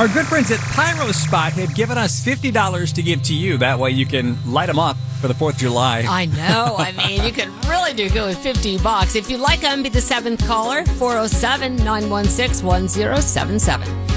Our good friends at Pyro Spot have given us $50 to give to you. That way you can light them up for the 4th of July. I know. I mean, you could really do good with $50. If you'd like them, be the 7th caller, 407-916-1077.